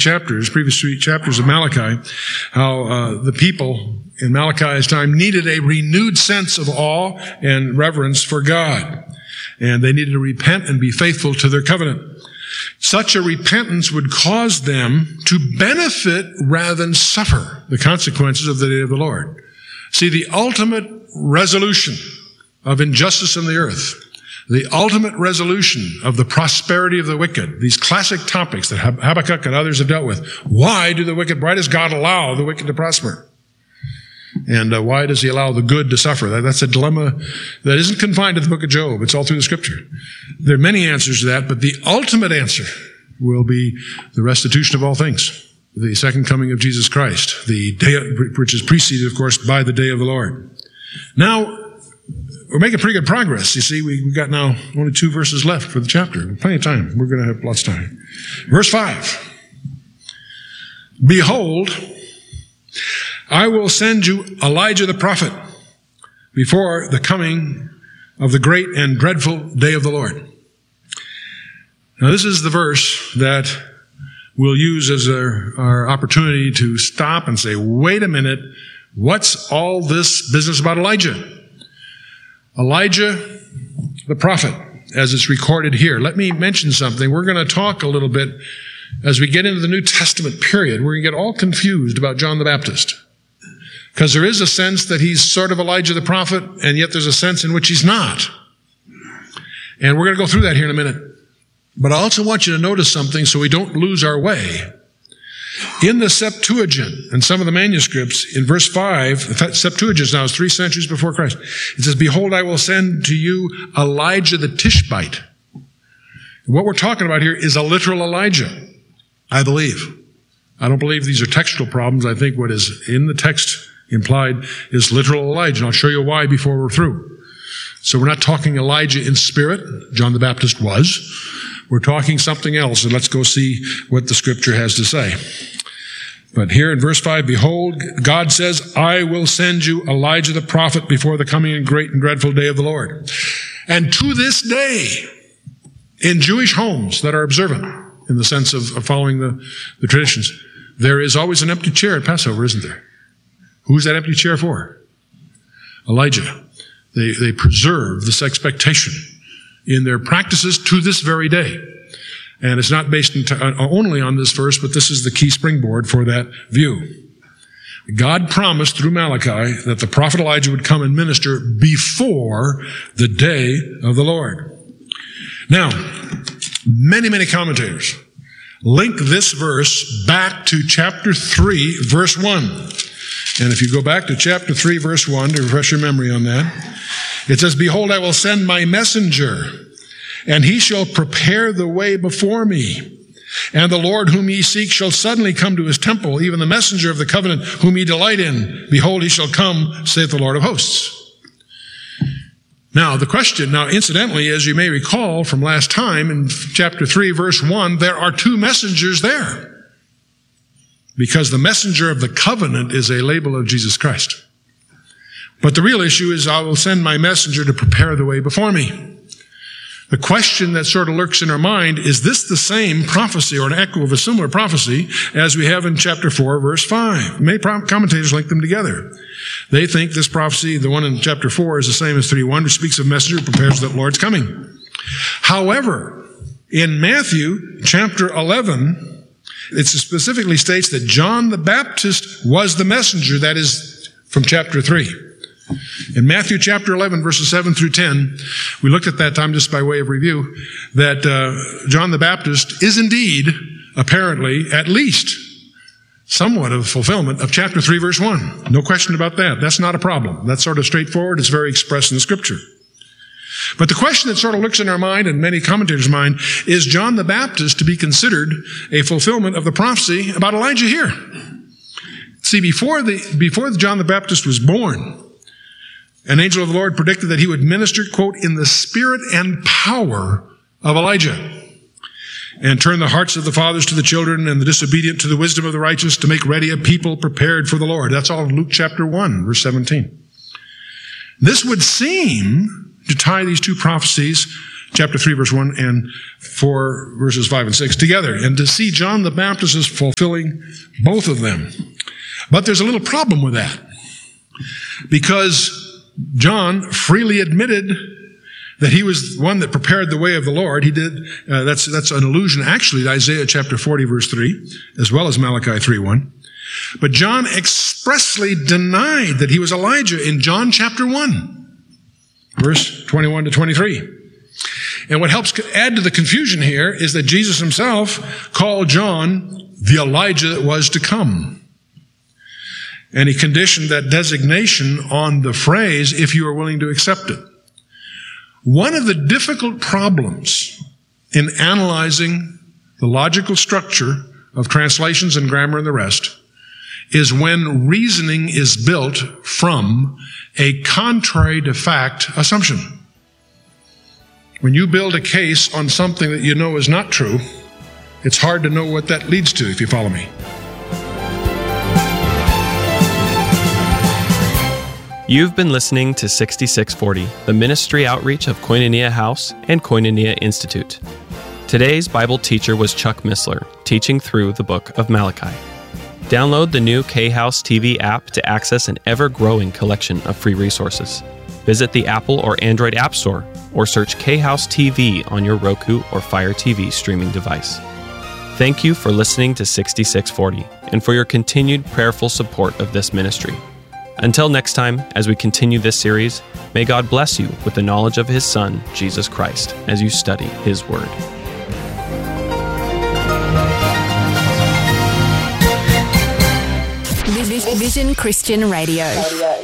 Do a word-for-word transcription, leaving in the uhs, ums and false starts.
chapters, previous three chapters of Malachi, how uh, the people in Malachi's time needed a renewed sense of awe and reverence for God. And they needed to repent and be faithful to their covenant. Such a repentance would cause them to benefit rather than suffer the consequences of the day of the Lord. See, the ultimate resolution of injustice in the earth, the ultimate resolution of the prosperity of the wicked, these classic topics that Habakkuk and others have dealt with. Why do the wicked, why does God allow the wicked to prosper? And uh, why does he allow the good to suffer? That, that's a dilemma that isn't confined to the book of Job. It's all through the scripture. There are many answers to that, but the ultimate answer will be the restitution of all things, the second coming of Jesus Christ, the day, which is preceded, of course, by the day of the Lord. Now, we're making pretty good progress. You see, we, we've got now only two verses left for the chapter. Plenty of time. We're going to have lots of time. Verse five. Behold, I will send you Elijah the prophet before the coming of the great and dreadful day of the Lord. Now, this is the verse that we'll use as our, our opportunity to stop and say, wait a minute, what's all this business about Elijah? Elijah the prophet, as it's recorded here. Let me mention something. We're going to talk a little bit as we get into the New Testament period. We're going to get all confused about John the Baptist. Because there is a sense that he's sort of Elijah the prophet, and yet there's a sense in which he's not. And we're going to go through that here in a minute. But I also want you to notice something so we don't lose our way. In the Septuagint and some of the manuscripts, in verse five, Septuagint now is three centuries before Christ. It says, behold, I will send to you Elijah the Tishbite. What we're talking about here is a literal Elijah, I believe. I don't believe these are textual problems. I think what is in the text implied is literal Elijah. And I'll show you why before we're through. So we're not talking Elijah in spirit. John the Baptist was. We're talking something else, and let's go see what the scripture has to say. But here in verse five, behold, God says, I will send you Elijah the prophet before the coming and great and dreadful day of the Lord. And to this day, in Jewish homes that are observant, in the sense of, of following the, the traditions, there is always an empty chair at Passover, isn't there? Who's that empty chair for? Elijah. They, they preserve this expectation in their practices to this very day. And it's not based only on this verse, but this is the key springboard for that view. God promised through Malachi that the prophet Elijah would come and minister before the day of the Lord. Now, many, many commentators link this verse back to chapter three, verse one. And if you go back to chapter three, verse one, to refresh your memory on that, it says, behold, I will send my messenger, and he shall prepare the way before me. And the Lord whom ye seek shall suddenly come to his temple, even the messenger of the covenant whom ye delight in. Behold, he shall come, saith the Lord of hosts. Now, the question, now incidentally, as you may recall from last time, in chapter three, verse one, there are two messengers there. Because the messenger of the covenant is a label of Jesus Christ. But the real issue is, I will send my messenger to prepare the way before me. The question that sort of lurks in our mind, is this the same prophecy or an echo of a similar prophecy as we have in chapter four, verse five? Many commentators link them together. They think this prophecy, the one in chapter four, is the same as three one, which speaks of messenger who prepares that the Lord's coming. However, in Matthew chapter eleven, it specifically states that John the Baptist was the messenger, that is from chapter three. In Matthew chapter eleven, verses seven through ten, we looked at that time just by way of review, that uh, John the Baptist is indeed, apparently, at least somewhat of a fulfillment of chapter three, verse one. No question about that. That's not a problem. That's sort of straightforward. It's very expressed in the scripture. But the question that sort of looks in our mind, and many commentators' mind, is John the Baptist to be considered a fulfillment of the prophecy about Elijah here? See, before the before John the Baptist was born, an angel of the Lord predicted that he would minister, quote, in the spirit and power of Elijah, and turn the hearts of the fathers to the children and the disobedient to the wisdom of the righteous, to make ready a people prepared for the Lord. That's all in Luke chapter one, verse seventeen. This would seem to tie these two prophecies chapter three, verse one, and four, verses five and six together, and to see John the Baptist is fulfilling both of them. But there's a little problem with that, because John freely admitted that he was the one that prepared the way of the Lord. He did. Uh, that's that's an allusion, actually, to Isaiah chapter forty, verse three, as well as Malachi three, one. But John expressly denied that he was Elijah in John chapter one, verse twenty-one to twenty-three. And what helps add to the confusion here is that Jesus himself called John the Elijah that was to come. And he conditioned that designation on the phrase, if you are willing to accept it. One of the difficult problems in analyzing the logical structure of translations and grammar and the rest is when reasoning is built from a contrary to fact assumption. When you build a case on something that you know is not true, it's hard to know what that leads to, if you follow me. You've been listening to sixty-six forty, the ministry outreach of Koinonia House and Koinonia Institute. Today's Bible teacher was Chuck Missler, teaching through the book of Malachi. Download the new K-House T V app to access an ever-growing collection of free resources. Visit the Apple or Android App Store, or search K-House T V on your Roku or Fire T V streaming device. Thank you for listening to sixty-six forty, and for your continued prayerful support of this ministry. Until next time, as we continue this series, may God bless you with the knowledge of His Son, Jesus Christ, as you study His Word. Vision Christian Radio.